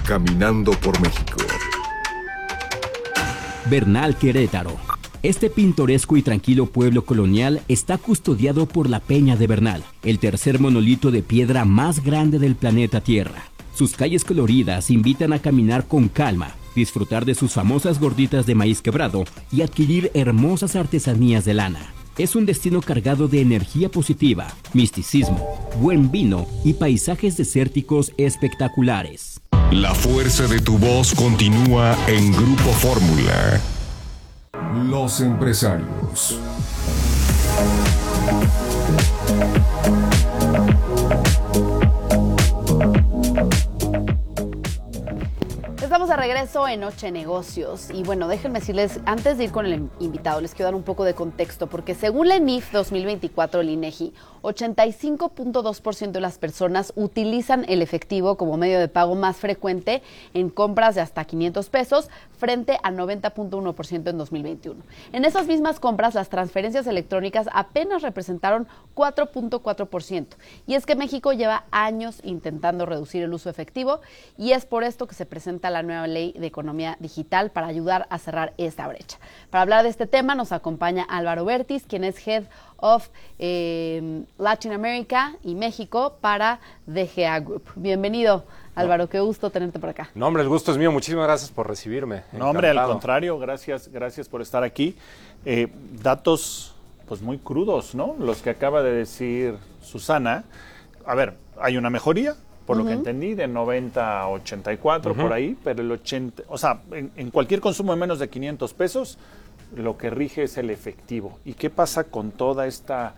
Caminando por México. Bernal, Querétaro. Este pintoresco y tranquilo pueblo colonial está custodiado por la Peña de Bernal, el tercer monolito de piedra más grande del planeta Tierra. Sus calles coloridas invitan a caminar con calma, disfrutar de sus famosas gorditas de maíz quebrado y adquirir hermosas artesanías de lana. Es un destino cargado de energía positiva, misticismo, buen vino y paisajes desérticos espectaculares. La fuerza de tu voz continúa en Grupo Fórmula. Los empresarios. Estamos de regreso en Noche Negocios y bueno, déjenme decirles, antes de ir con el invitado, les quiero dar un poco de contexto porque según la ENIF 2024, el INEGI, 85.2% de las personas utilizan el efectivo como medio de pago más frecuente en compras de hasta 500 pesos frente a 90.1% en 2021. En esas mismas compras, las transferencias electrónicas apenas representaron 4.4%. Y es que México lleva años intentando reducir el uso efectivo y es por esto que se presenta la nueva ley de economía digital para ayudar a cerrar esta brecha. Para hablar de este tema nos acompaña Álvaro Bertis, quien es Head of Latin America y México para DGA Group. Bienvenido, Álvaro, qué gusto tenerte por acá. No, hombre, el gusto es mío. Muchísimas gracias por recibirme. No, hombre, al contrario, gracias por estar aquí. Datos pues muy crudos, ¿no? Los que acaba de decir Susana. A ver, hay una mejoría, por lo que entendí, de 90 a 84 por ahí, pero el 80, o sea, en cualquier consumo de menos de 500 pesos, lo que rige es el efectivo. ¿Y qué pasa con toda esta,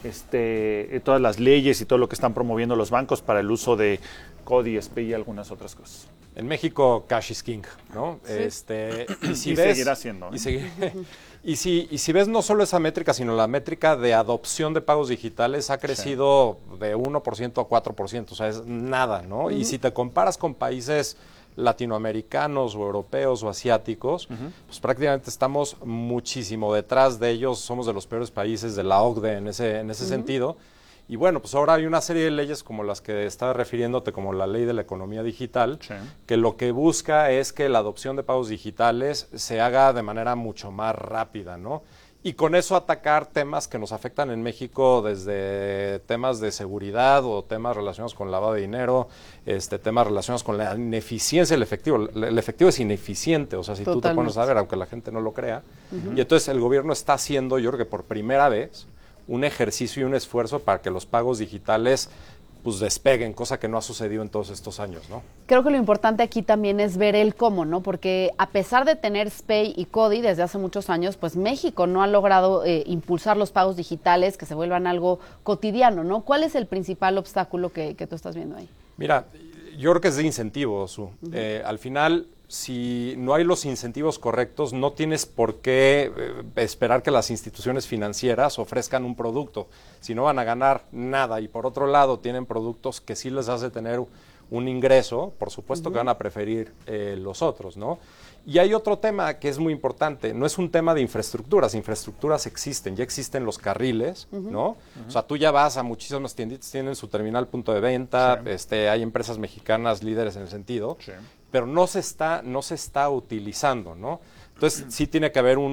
todas las leyes y todo lo que están promoviendo los bancos para el uso de CODI, SPEI y algunas otras cosas? En México, cash is king, ¿no? Sí. Y si y ves, seguirá siendo, ¿eh? Y si ves no solo esa métrica, sino la métrica de adopción de pagos digitales ha crecido de 1% a 4%, o sea, es nada, ¿no? Y si te comparas con países latinoamericanos o europeos o asiáticos, pues prácticamente estamos muchísimo detrás de ellos, somos de los peores países de la OCDE en ese sentido. Y bueno, pues ahora hay una serie de leyes como las que estás refiriéndote, como la ley de la economía digital, que lo que busca es que la adopción de pagos digitales se haga de manera mucho más rápida, ¿no? Y con eso atacar temas que nos afectan en México, desde temas de seguridad o temas relacionados con lavado de dinero, temas relacionados con la ineficiencia del efectivo. El efectivo es ineficiente, o sea, si Totalmente. Tú te pones a ver, aunque la gente no lo crea. Y entonces el gobierno está haciendo, yo creo que por primera vez, un ejercicio y un esfuerzo para que los pagos digitales pues despeguen, cosa que no ha sucedido en todos estos años, ¿no? Creo que lo importante aquí también es ver el cómo, ¿no? Porque a pesar de tener SPEI y CODI desde hace muchos años, pues México no ha logrado impulsar los pagos digitales que se vuelvan algo cotidiano, ¿no? ¿Cuál es el principal obstáculo que tú estás viendo ahí? Mira, yo creo que es de incentivo, Su. Al final, si no hay los incentivos correctos, no tienes por qué esperar que las instituciones financieras ofrezcan un producto, si no van a ganar nada. Y por otro lado, tienen productos que sí les hace tener un ingreso, por supuesto que van a preferir los otros, ¿no? Y hay otro tema que es muy importante, no es un tema de infraestructuras existen, ya existen los carriles, ¿no? O sea, tú ya vas a muchísimas tienditas, tienen su terminal punto de venta, hay empresas mexicanas líderes en el sentido, pero no se está utilizando, ¿no? Entonces, sí tiene que haber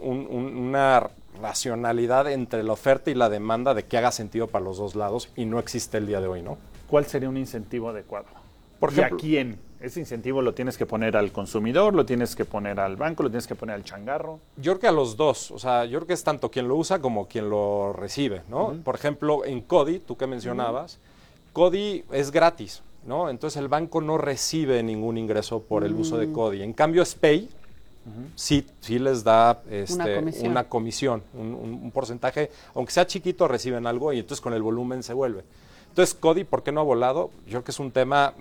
una racionalidad entre la oferta y la demanda de que haga sentido para los dos lados, y no existe el día de hoy, ¿no? ¿Cuál sería un incentivo adecuado? Por ejemplo, ¿y a quién? ¿Ese incentivo lo tienes que poner al consumidor, lo tienes que poner al banco, lo tienes que poner al changarro? Yo creo que a los dos, o sea, yo creo que es tanto quien lo usa como quien lo recibe, ¿no? Por ejemplo, en CODI, tú que mencionabas, CODI es gratis, ¿no? Entonces el banco no recibe ningún ingreso por el uso de CODI. En cambio, SPEI sí les da una comisión, un porcentaje, aunque sea chiquito, reciben algo y entonces con el volumen se vuelve. Entonces, CODI, ¿por qué no ha volado? Yo creo que es un tema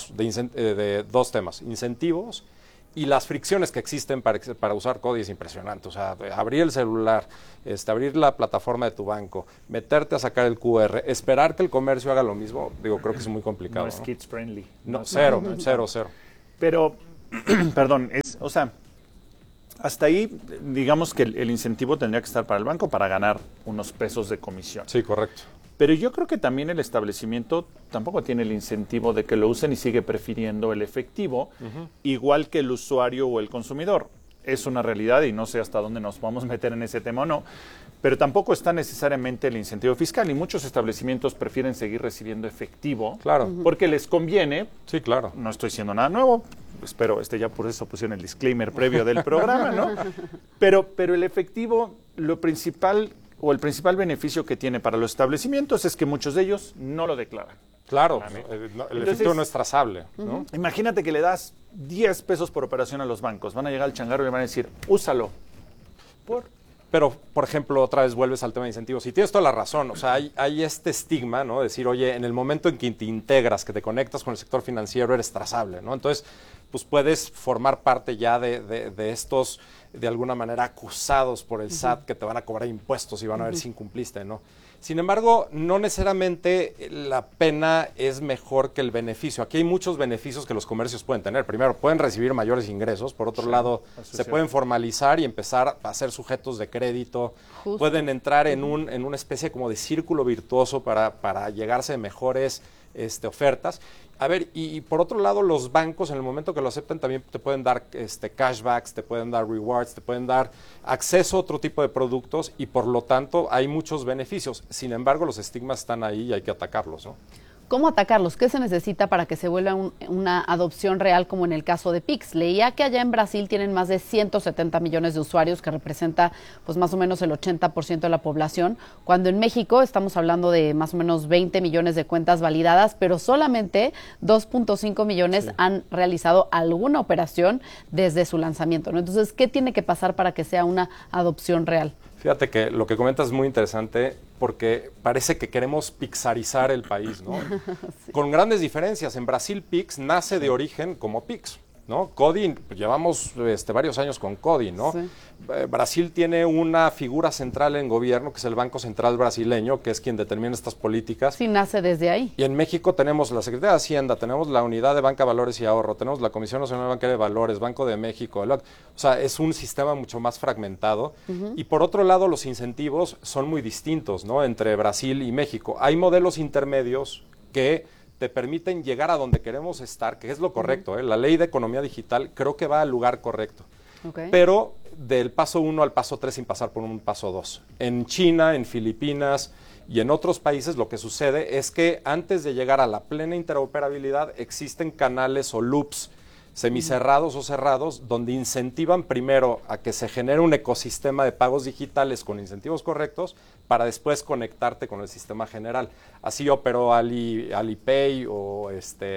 de dos temas, incentivos y las fricciones que existen para usar CODI es impresionante. O sea, abrir el celular, abrir la plataforma de tu banco, meterte a sacar el QR, esperar que el comercio haga lo mismo, creo que es muy complicado. No es kids friendly. No, cero. Pero, perdón, o sea, hasta ahí, digamos que el incentivo tendría que estar para el banco para ganar unos pesos de comisión. Sí, correcto. Pero yo creo que también el establecimiento tampoco tiene el incentivo de que lo usen y sigue prefiriendo el efectivo, igual que el usuario o el consumidor. Es una realidad y no sé hasta dónde nos vamos a meter en ese tema o no, pero tampoco está necesariamente el incentivo fiscal y muchos establecimientos prefieren seguir recibiendo efectivo, Claro. porque les conviene. Sí, claro. No estoy diciendo nada nuevo, espero ya por eso pusieron el disclaimer previo del programa, ¿no? Pero el efectivo, lo principal o el principal beneficio que tiene para los establecimientos es que muchos de ellos no lo declaran. Claro, el Entonces, efectivo no es trazable, ¿no? Imagínate que le das 10 pesos por operación a los bancos, van a llegar al changarro y le van a decir, úsalo. Pero, por ejemplo, otra vez vuelves al tema de incentivos. Y tienes toda la razón. O sea, hay este estigma, ¿no? Decir, oye, en el momento en que te integras, que te conectas con el sector financiero, eres trazable, ¿no? Entonces, pues puedes formar parte ya de estos, de alguna manera, acusados por el SAT que te van a cobrar impuestos y van a ver si incumpliste, ¿no? Sin embargo, no necesariamente la pena es mejor que el beneficio. Aquí hay muchos beneficios que los comercios pueden tener. Primero, pueden recibir mayores ingresos. Por otro lado, se pueden formalizar y empezar a ser sujetos de crédito. Justo. Pueden entrar en una especie como de círculo virtuoso para llegarse a mejores ofertas. A ver, y por otro lado, los bancos, en el momento que lo aceptan, también te pueden dar cashbacks, te pueden dar rewards, te pueden dar acceso a otro tipo de productos y por lo tanto hay muchos beneficios. Sin embargo, los estigmas están ahí y hay que atacarlos, ¿no? ¿Cómo atacarlos? ¿Qué se necesita para que se vuelva una adopción real como en el caso de Pix? Leía que allá en Brasil tienen más de 170 millones de usuarios, que representa pues más o menos el 80% de la población, cuando en México estamos hablando de más o menos 20 millones de cuentas validadas, pero solamente 2.5 millones han realizado alguna operación desde su lanzamiento, ¿no? Entonces, ¿qué tiene que pasar para que sea una adopción real? Fíjate que lo que comentas es muy interesante porque parece que queremos pixarizar el país, ¿no? Sí. Con grandes diferencias. En Brasil, Pix nace de origen como Pix, ¿no? Codi, pues llevamos varios años con Codi, ¿no? Sí. Brasil tiene una figura central en gobierno, que es el Banco Central brasileño, que es quien determina estas políticas. Sí, nace desde ahí. Y en México tenemos la Secretaría de Hacienda, tenemos la Unidad de Banca, Valores y Ahorro, tenemos la Comisión Nacional Bancaria de Valores, Banco de México. O sea, es un sistema mucho más fragmentado. Y por otro lado, los incentivos son muy distintos, ¿no? Entre Brasil y México. Hay modelos intermedios que te permiten llegar a donde queremos estar, que es lo correcto, ¿eh? La ley de economía digital creo que va al lugar correcto. Okay. Pero del paso 1 al paso 3 sin pasar por un paso 2. En China, en Filipinas y en otros países lo que sucede es que antes de llegar a la plena interoperabilidad existen canales o loops semicerrados o cerrados donde incentivan primero a que se genere un ecosistema de pagos digitales con incentivos correctos para después conectarte con el sistema general. Así operó Alipay o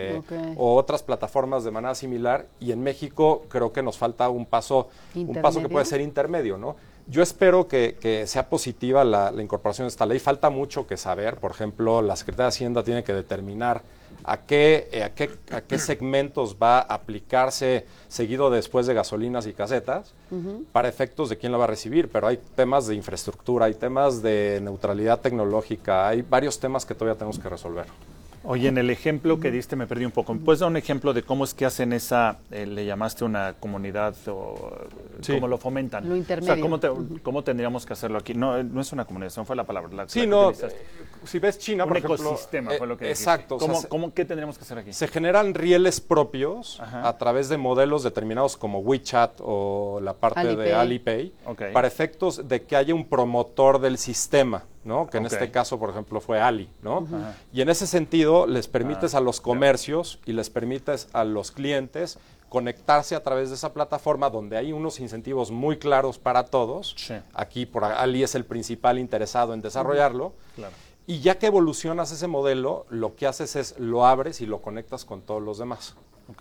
otras plataformas de manera similar y en México creo que nos falta un paso que puede ser intermedio, ¿no? Yo espero que sea positiva la incorporación de esta ley. Falta mucho que saber. Por ejemplo, la Secretaría de Hacienda tiene que determinar a qué segmentos va a aplicarse seguido después de gasolinas y casetas para efectos de quién la va a recibir. Pero hay temas de infraestructura, hay temas de neutralidad tecnológica, hay varios temas que todavía tenemos que resolver. Oye, en el ejemplo que diste me perdí un poco. ¿Me puedes dar un ejemplo de cómo es que hacen esa, le llamaste una comunidad o sí, cómo lo fomentan? Lo intermedio. O sea, ¿cómo tendríamos que hacerlo aquí? No es una comunidad, no fue la palabra. Sí, no, si ves China, por ejemplo. Un ecosistema fue lo que dijiste. Exacto. ¿Qué tendríamos que hacer aquí? Se generan rieles propios a través de modelos determinados como WeChat o la parte de Alipay para efectos de que haya un promotor del sistema, ¿no? Que en este caso, por ejemplo, fue Ali, ¿no? Y en ese sentido les permites a los comercios y les permites a los clientes conectarse a través de esa plataforma donde hay unos incentivos muy claros para todos. Sí. Aquí por Ali es el principal interesado en desarrollarlo. Claro. Y ya que evolucionas ese modelo, lo que haces es lo abres y lo conectas con todos los demás.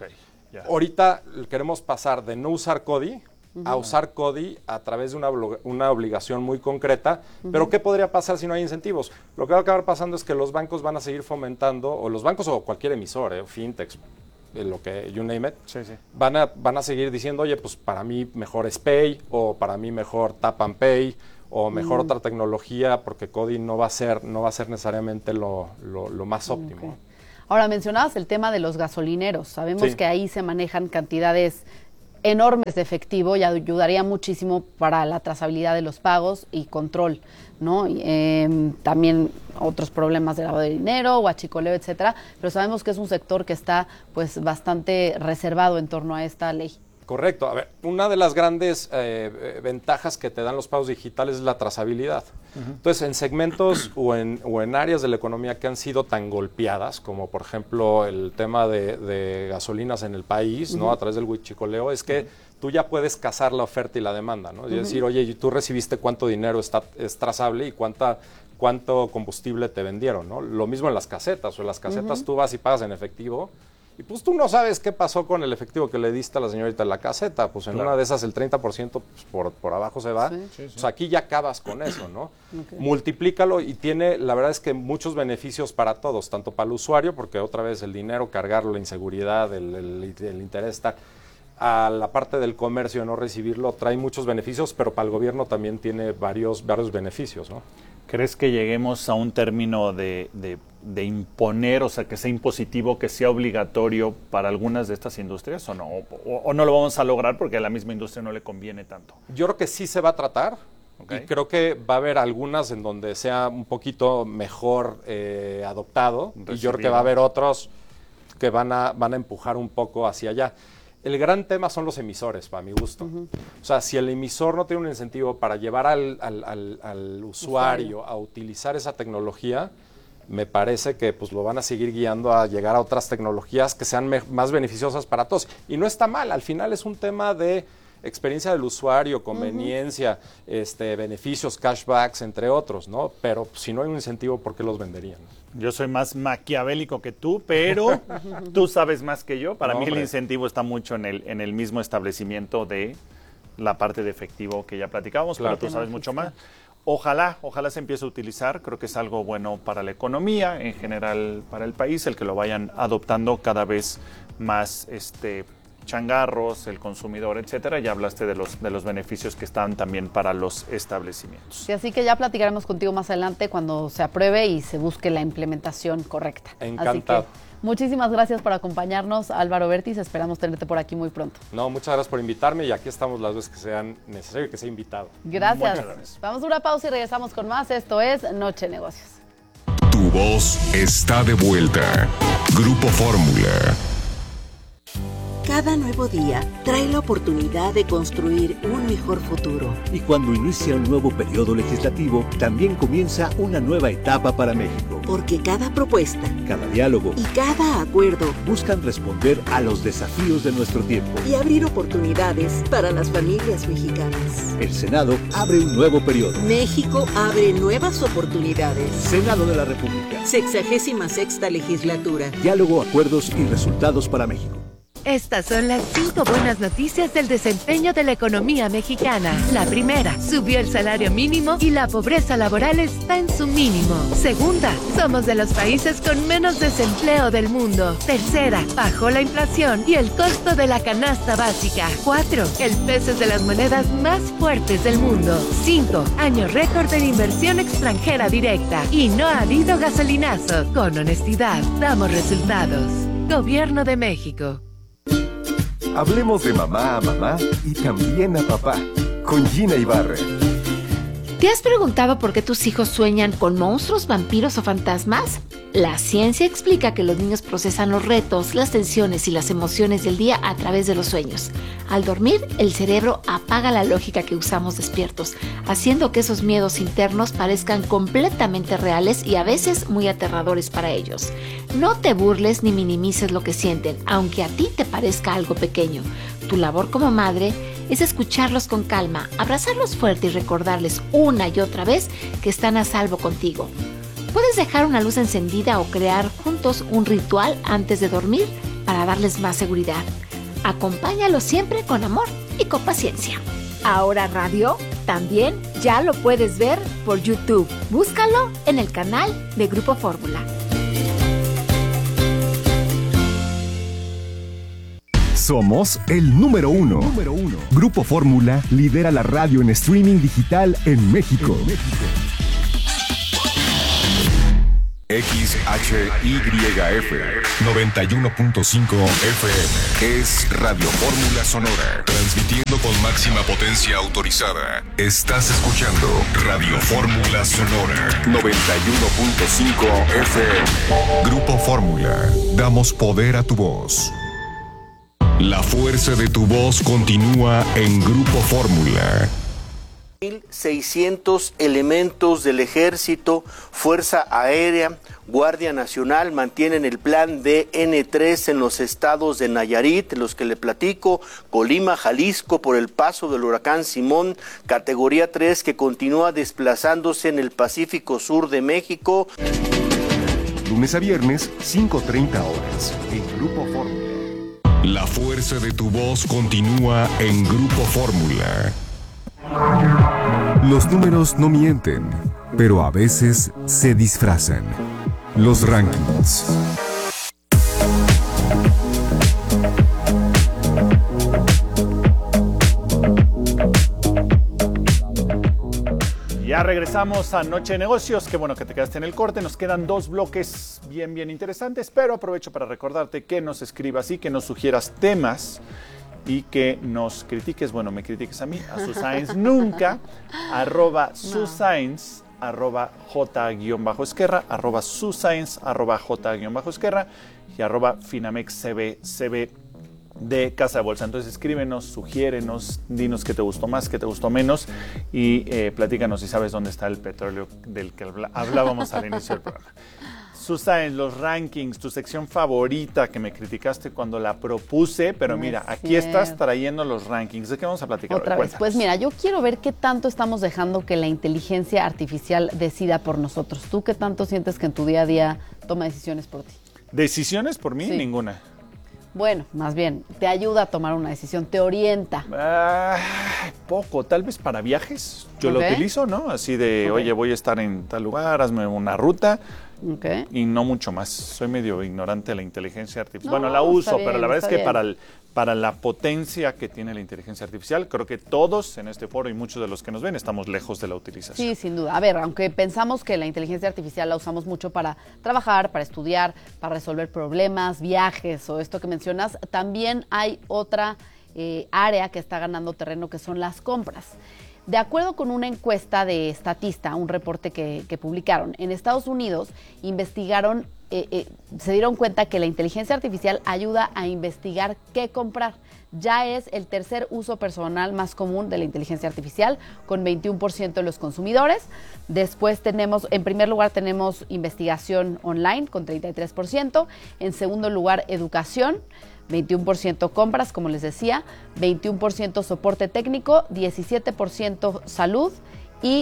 Ahorita queremos pasar de no usar Codi a usar Codi a través de una obligación muy concreta, pero ¿qué podría pasar si no hay incentivos? Lo que va a acabar pasando es que los bancos van a seguir fomentando, o los bancos o cualquier emisor, fintechs, lo que you name it, van a seguir diciendo, oye, pues para mí mejor es Pay, o para mí mejor Tap and Pay, o mejor otra tecnología, porque Codi no va a ser necesariamente lo más óptimo. Ahora, mencionabas el tema de los gasolineros. Sabemos que ahí se manejan cantidades enormes de efectivo y ayudaría muchísimo para la trazabilidad de los pagos y control, ¿no? También otros problemas de lavado de dinero, huachicoleo, etcétera, pero sabemos que es un sector que está pues bastante reservado en torno a esta ley. Correcto. A ver, una de las grandes ventajas que te dan los pagos digitales es la trazabilidad. Entonces, en segmentos o en áreas de la economía que han sido tan golpeadas, como por ejemplo el tema de gasolinas en el país, ¿no? A través del huichicoleo, es que tú ya puedes casar la oferta y la demanda, ¿no? Es decir, oye, tú recibiste cuánto dinero es trazable y cuánto combustible te vendieron, ¿no? Lo mismo en las casetas, o en las casetas tú vas y pagas en efectivo, y pues tú no sabes qué pasó con el efectivo que le diste a la señorita en la caseta, pues en una de esas el 30% pues por abajo se va, pues aquí ya acabas con eso, ¿no? Multiplícalo y la verdad es que muchos beneficios para todos, tanto para el usuario, porque otra vez el dinero, cargarlo, la inseguridad, el interés, está a la parte del comercio, no recibirlo, trae muchos beneficios, pero para el gobierno también tiene varios beneficios, ¿no? ¿Crees que lleguemos a un término de imponer, o sea, que sea impositivo, que sea obligatorio para algunas de estas industrias o no? ¿O no lo vamos a lograr porque a la misma industria no le conviene tanto? Yo creo que sí se va a tratar. Y creo que va a haber algunas en donde sea un poquito mejor adoptado. Y yo creo que va a haber otros que van a empujar un poco hacia allá. El gran tema son los emisores, para mi gusto. O sea, si el emisor no tiene un incentivo para llevar al usuario a utilizar esa tecnología, me parece que pues lo van a seguir guiando a llegar a otras tecnologías que sean más beneficiosas para todos. Y no está mal, al final es un tema de experiencia del usuario, conveniencia, beneficios, cashbacks, entre otros, ¿no? Pero si no hay un incentivo, ¿por qué los venderían? Yo soy más maquiavélico que tú, pero tú sabes más que yo. Para mí el incentivo está mucho en el mismo establecimiento de la parte de efectivo que ya platicábamos, pero tú sabes mucho más. Ojalá se empiece a utilizar. Creo que es algo bueno para la economía, en general para el país, el que lo vayan adoptando cada vez más changarros, el consumidor, etcétera. Ya hablaste de los beneficios que están también para los establecimientos. Sí, así que ya platicaremos contigo más adelante cuando se apruebe y se busque la implementación correcta. Encantado. Así que muchísimas gracias por acompañarnos, Álvaro Bertis. Esperamos tenerte por aquí muy pronto. No, muchas gracias por invitarme y aquí estamos las veces que sean necesario que sea invitado. Gracias. Muchas gracias. Vamos a una pausa y regresamos con más. Esto es Noche de Negocios. Tu voz está de vuelta. Grupo Fórmula. Cada nuevo día trae la oportunidad de construir un mejor futuro. Y cuando inicia un nuevo periodo legislativo, también comienza una nueva etapa para México. Porque cada propuesta, cada diálogo y cada acuerdo buscan responder a los desafíos de nuestro tiempo y abrir oportunidades para las familias mexicanas. El Senado abre un nuevo periodo. México abre nuevas oportunidades. Senado de la República. 66ª legislatura. Diálogo, acuerdos y resultados para México. Estas son las 5 buenas noticias del desempeño de la economía mexicana. La primera, subió el salario mínimo y la pobreza laboral está en su mínimo. Segunda, somos de los países con menos desempleo del mundo. Tercera, bajó la inflación y el costo de la canasta básica. 4, el peso es de las monedas más fuertes del mundo. 5, año récord de inversión extranjera directa. Y no ha habido gasolinazo. Con honestidad, damos resultados. Gobierno de México. Hablemos de mamá a mamá y también a papá, con Gina Ibarra. ¿Te has preguntado por qué tus hijos sueñan con monstruos, vampiros o fantasmas? La ciencia explica que los niños procesan los retos, las tensiones y las emociones del día a través de los sueños. Al dormir, el cerebro apaga la lógica que usamos despiertos, haciendo que esos miedos internos parezcan completamente reales y a veces muy aterradores para ellos. No te burles ni minimices lo que sienten, aunque a ti te parezca algo pequeño. Tu labor como madre es escucharlos con calma, abrazarlos fuerte y recordarles una y otra vez que están a salvo contigo. Puedes dejar una luz encendida o crear juntos un ritual antes de dormir para darles más seguridad. Acompáñalos siempre con amor y con paciencia. Ahora Radio también ya lo puedes ver por YouTube. Búscalo en el canal de Grupo Fórmula. Somos el número uno. Grupo Fórmula lidera la radio en streaming digital en México. XHYF 91.5 FM. Es Radio Fórmula Sonora. Transmitiendo con máxima potencia autorizada. Estás escuchando Radio Fórmula Sonora 91.5 FM. Grupo Fórmula. Damos poder a tu voz. La fuerza de tu voz continúa en Grupo Fórmula. 1,600 elementos del Ejército, Fuerza Aérea, Guardia Nacional mantienen el plan DN3 en los estados de Nayarit, los que le platico, Colima, Jalisco, por el paso del huracán Simón, categoría 3 que continúa desplazándose en el Pacífico Sur de México. Lunes a viernes, 5:30 horas, en Grupo Fórmula. La fuerza de tu voz continúa en Grupo Fórmula. Los números no mienten, pero a veces se disfrazan. Los rankings. Ya regresamos a Noche de Negocios. Qué bueno que te quedaste en el corte. Nos quedan 2 bloques bien interesantes, pero aprovecho para recordarte que nos escribas y que nos sugieras temas y que nos critiques, bueno, me critiques a mí, a Susainz nunca, @Susainz, @J_Esquerra, @Susainz, @J_Esquerra y @FinamexCB de Casa de Bolsa. Entonces escríbenos, sugiérenos, dinos qué te gustó más, qué te gustó menos y platícanos si sabes dónde está el petróleo del que hablábamos al inicio del programa. Susainz, los rankings, tu sección favorita que me criticaste cuando la propuse, pero mira, aquí estás trayendo los rankings. ¿De qué vamos a platicar otra hoy? vez? Pues mira, yo quiero ver qué tanto estamos dejando que la inteligencia artificial decida por nosotros. ¿Tú qué tanto sientes que en tu día a día toma decisiones por ti? ¿Decisiones por mí? Sí. Ninguna. Bueno, más bien, te ayuda a tomar una decisión, te orienta. Poco, tal vez para viajes. Yo lo utilizo, ¿no? Así de, oye, voy a estar en tal lugar, hazme una ruta. Y no mucho más. Soy medio ignorante de la inteligencia artificial. Bueno, la uso, bien, pero la verdad es que para la potencia que tiene la inteligencia artificial, creo que todos en este foro y muchos de los que nos ven estamos lejos de la utilización. Sí, sin duda. A ver, aunque pensamos que la inteligencia artificial la usamos mucho para trabajar, para estudiar, para resolver problemas, viajes o esto que mencionas, también hay otra área que está ganando terreno, que son las compras. De acuerdo con una encuesta de Statista, un reporte que publicaron, en Estados Unidos investigaron, se dieron cuenta que la inteligencia artificial ayuda a investigar qué comprar. Ya es el tercer uso personal más común de la inteligencia artificial, con 21% de los consumidores. Después tenemos, en primer lugar tenemos investigación online, con 33%. En segundo lugar, educación. 21% compras, como les decía, 21% soporte técnico, 17% salud y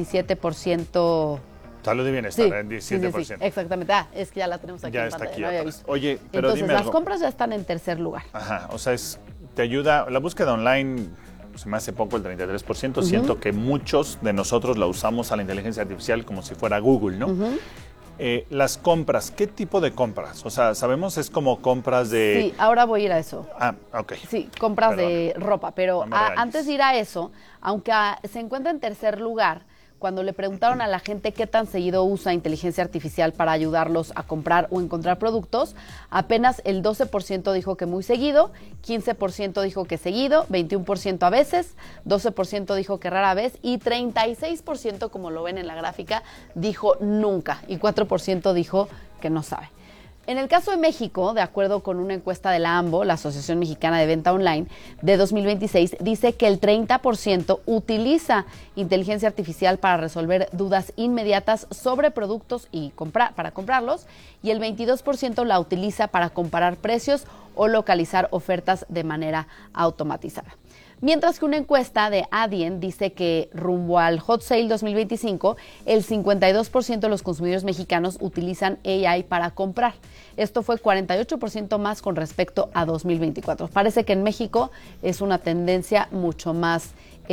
17%... Salud y bienestar, sí, 17%. Sí, exactamente. Es que ya la tenemos aquí ya en está pantalla. Aquí No Oye, pero entonces, dime las algo. compras ya están en tercer lugar. Ajá, o sea, te ayuda, la búsqueda online se me hace poco el 33%, siento que muchos de nosotros la usamos a la inteligencia artificial como si fuera Google, ¿no? Las compras, ¿qué tipo de compras? O sea, sabemos es como compras de... Sí, ahora voy a ir a eso. Ok. Sí, compras de ropa, pero antes de ir a eso, aunque se encuentra en tercer lugar, cuando le preguntaron a la gente qué tan seguido usa inteligencia artificial para ayudarlos a comprar o encontrar productos, apenas el 12% dijo que muy seguido, 15% dijo que seguido, 21% a veces, 12% dijo que rara vez y 36%, como lo ven en la gráfica, dijo nunca y 4% dijo que no sabe. En el caso de México, de acuerdo con una encuesta de la AMBO, la Asociación Mexicana de Venta Online, de 2026, dice que el 30% utiliza inteligencia artificial para resolver dudas inmediatas sobre productos y para comprarlos, y el 22% la utiliza para comparar precios o localizar ofertas de manera automatizada. Mientras que una encuesta de Adyen dice que rumbo al Hot Sale 2025, el 52% de los consumidores mexicanos utilizan AI para comprar. Esto fue 48% más con respecto a 2024. Parece que en México es una tendencia mucho más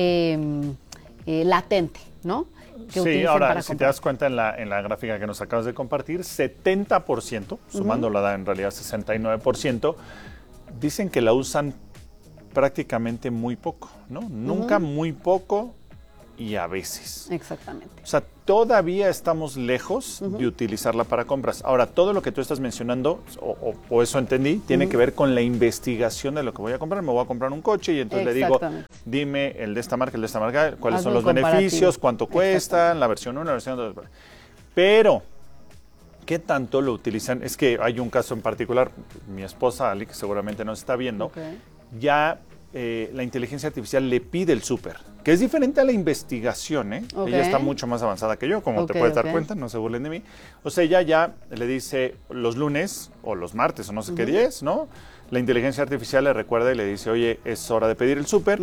latente, ¿no? Sí, ahora, si te das cuenta en la gráfica que nos acabas de compartir, 70%, sumándola en realidad 69%, dicen que la usan prácticamente muy poco, ¿no? Nunca muy poco y a veces. Exactamente. O sea, todavía estamos lejos de utilizarla para compras. Ahora, todo lo que tú estás mencionando, o eso entendí, tiene que ver con la investigación de lo que voy a comprar. Me voy a comprar un coche y entonces le digo, dime el de esta marca, cuáles son los beneficios, cuánto cuesta, la versión 1, la versión 2. Pero, ¿qué tanto lo utilizan? Es que hay un caso en particular, mi esposa Ali, que seguramente nos está viendo, ya la inteligencia artificial le pide el súper, que es diferente a la investigación, ¿eh? Ella está mucho más avanzada que yo, como te puedes dar cuenta, no se burlen de mí. O sea, ella ya le dice los lunes o los martes o no sé qué día es, ¿no? La inteligencia artificial le recuerda y le dice, oye, es hora de pedir el súper.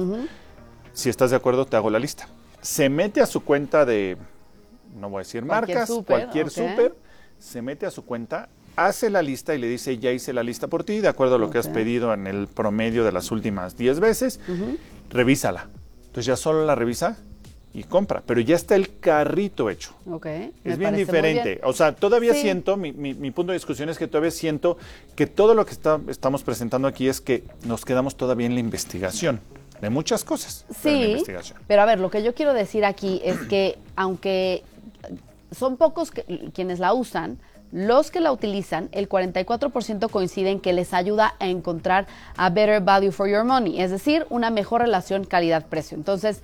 Si estás de acuerdo, te hago la lista. Se mete a su cuenta de, no voy a decir marcas, cualquier súper, se mete a su cuenta, hace la lista y le dice, ya hice la lista por ti, de acuerdo a lo que has pedido en el promedio de las últimas 10 veces, revísala. Entonces ya solo la revisa y compra, pero ya está el carrito hecho. Es bien diferente. O sea, todavía siento, mi punto de discusión es que todavía siento que todo lo que estamos presentando aquí es que nos quedamos todavía en la investigación de muchas cosas. Sí, pero a ver, lo que yo quiero decir aquí es que aunque son pocos quienes la usan, los que la utilizan, el 44% coinciden que les ayuda a encontrar a better value for your money, es decir, una mejor relación calidad-precio. Entonces,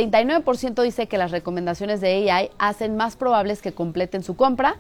39% dice que las recomendaciones de AI hacen más probables que completen su compra,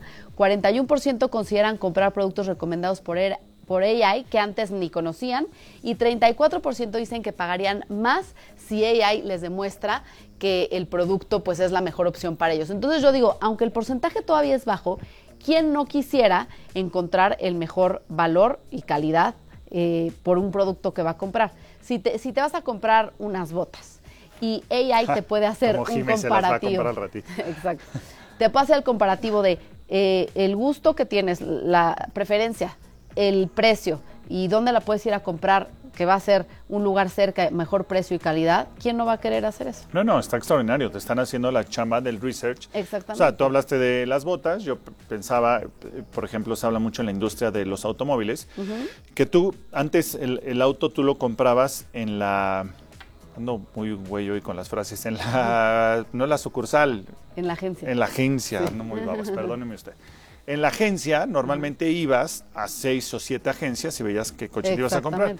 41% consideran comprar productos recomendados por AI que antes ni conocían y 34% dicen que pagarían más si AI les demuestra que el producto pues es la mejor opción para ellos. Entonces yo digo, aunque el porcentaje todavía es bajo, ¿quién no quisiera encontrar el mejor valor y calidad por un producto que va a comprar? Si te vas a comprar unas botas y AI te puede hacer un comparativo. Se las va a comprar al ratito. Exacto. Te puede hacer el comparativo de el gusto que tienes, la preferencia, el precio y dónde la puedes ir a comprar, que va a ser un lugar cerca, mejor precio y calidad. ¿Quién no va a querer hacer eso? No, está extraordinario. Te están haciendo la chamba del research. Exactamente. O sea, tú hablaste de las botas. Yo pensaba, por ejemplo, se habla mucho en la industria de los automóviles, que tú, antes el auto tú lo comprabas en la... Ando muy güey hoy con las frases. En la... No en la sucursal. En la agencia. En la agencia. Sí. No muy babas, perdóneme usted. En la agencia, normalmente ibas a 6 o 7 agencias y veías qué coche te ibas a comprar.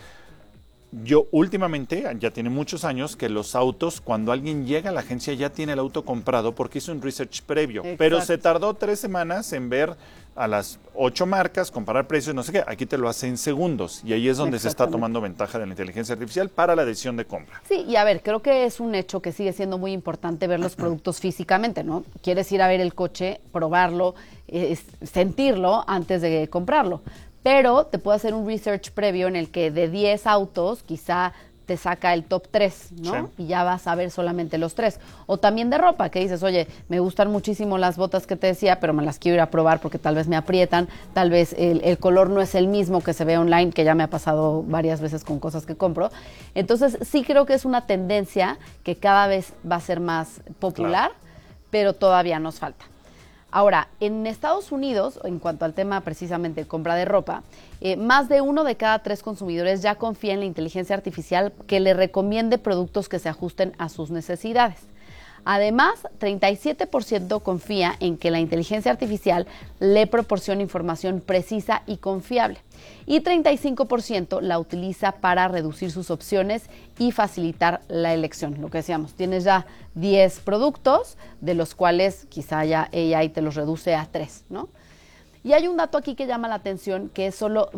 Yo últimamente, ya tiene muchos años, que los autos, cuando alguien llega a la agencia ya tiene el auto comprado porque hizo un research previo. Pero se tardó 3 semanas en ver a las 8 marcas, comparar precios, no sé qué. Aquí te lo hace en segundos y ahí es donde se está tomando ventaja de la inteligencia artificial para la decisión de compra. Sí, y a ver, creo que es un hecho que sigue siendo muy importante ver los productos físicamente, ¿no? Quieres ir a ver el coche, probarlo, sentirlo antes de comprarlo. Pero te puede hacer un research previo en el que de 10 autos quizá te saca el top 3, ¿no? Sí. Y ya vas a ver solamente los 3. O también de ropa, que dices, oye, me gustan muchísimo las botas que te decía, pero me las quiero ir a probar porque tal vez me aprietan, tal vez el color no es el mismo que se ve online, que ya me ha pasado varias veces con cosas que compro. Entonces, sí creo que es una tendencia que cada vez va a ser más popular, pero todavía nos falta. Ahora, en Estados Unidos, en cuanto al tema precisamente de compra de ropa, más de 1 de cada 3 consumidores ya confía en la inteligencia artificial que le recomiende productos que se ajusten a sus necesidades. Además, 37% confía en que la inteligencia artificial le proporcione información precisa y confiable. Y 35% la utiliza para reducir sus opciones y facilitar la elección. Lo que decíamos, tienes ya 10 productos, de los cuales quizá ya AI te los reduce a 3, ¿no? Y hay un dato aquí que llama la atención, que es solo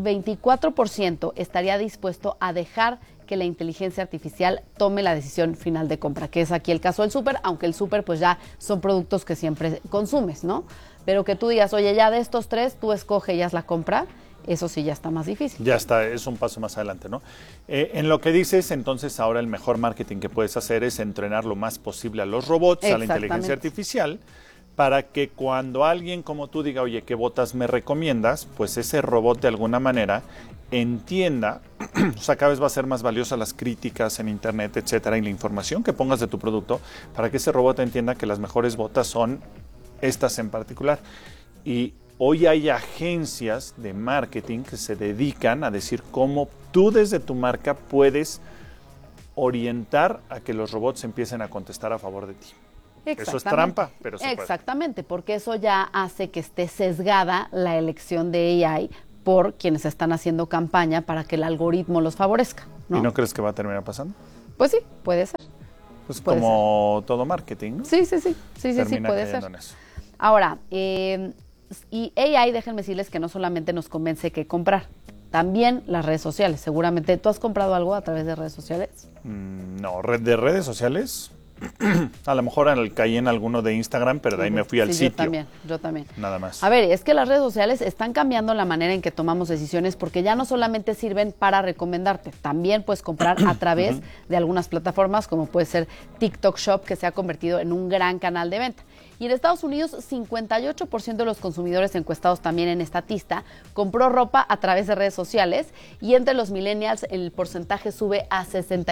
24% estaría dispuesto a dejar que la inteligencia artificial tome la decisión final de compra, que es aquí el caso del súper, aunque el súper pues ya son productos que siempre consumes, ¿no? Pero que tú digas, oye, ya de estos 3, tú escoge y haz la compra, eso sí ya está más difícil. Ya está, es un paso más adelante, ¿no? En lo que dices, entonces ahora el mejor marketing que puedes hacer es entrenar lo más posible a los robots, a la inteligencia artificial, para que cuando alguien como tú diga, oye, ¿qué botas me recomiendas? Pues ese robot de alguna manera entienda, o sea, cada vez va a ser más valiosa las críticas en internet, etcétera, y la información que pongas de tu producto, para que ese robot entienda que las mejores botas son estas en particular. Y hoy hay agencias de marketing que se dedican a decir cómo tú desde tu marca puedes orientar a que los robots empiecen a contestar a favor de ti. Eso es trampa, pero se puede. Exactamente, porque eso ya hace que esté sesgada la elección de AI por quienes están haciendo campaña para que el algoritmo los favorezca, ¿no? ¿Y no crees que va a terminar pasando? Pues sí, puede ser. Pues como todo marketing, ¿no? Sí, puede ser. Ahora, y AI, déjenme decirles que no solamente nos convence que comprar, también las redes sociales. Seguramente, ¿tú has comprado algo a través de redes sociales? No, de redes sociales. A lo mejor caí en alguno de Instagram, pero de ahí me fui al sitio. Yo también. Nada más. A ver, es que las redes sociales están cambiando la manera en que tomamos decisiones porque ya no solamente sirven para recomendarte, también puedes comprar a través de algunas plataformas como puede ser TikTok Shop, que se ha convertido en un gran canal de venta. Y en Estados Unidos, 58% de los consumidores encuestados también en Statista compró ropa a través de redes sociales, y entre los millennials el porcentaje sube a